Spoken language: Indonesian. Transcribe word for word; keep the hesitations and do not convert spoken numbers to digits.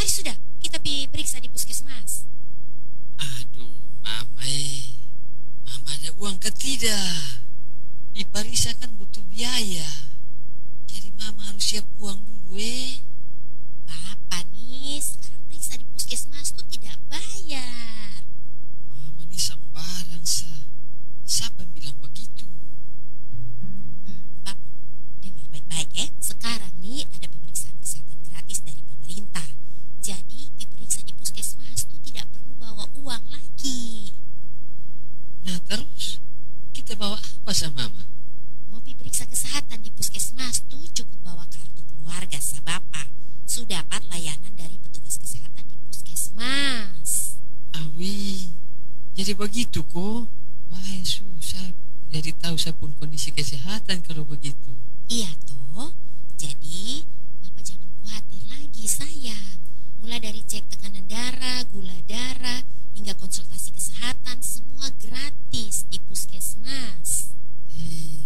Mari sudah, kita pi periksa di puskesmas. Aduh, mama eh. Mama ada uang ke tidak? Di Parisa kan butuh biaya. Jadi mama harus siap uang dulu eh. Bapak nih, sekarang periksa di puskesmas tuh tidak bayar. Mama nih sembarang sah. Siapa yang bilang begitu? Hmm, Bapak, dengar baik-baik ya. Sekarang nih ada pemeriksaan kesehatan gratis dari pemerintah. Jadi diperiksa di puskesmas tuh tidak perlu bawa uang lagi. Nah terus kita bawa apa sama mama? Mau diperiksa kesehatan di puskesmas tuh cukup bawa kartu keluarga sah Bapak. Sudah dapat layanan dari petugas kesehatan di puskesmas. Awi, jadi begitu kok. Wah susah. Jadi tahu saya pun kondisi kesehatan kalau begitu. Iya toh. Jadi Bapak jangan khawatir lagi sayang. Mulai dari cek tekanan darah, gula darah, hingga konsultasi kesehatan semua gratis di puskesmas. Eh,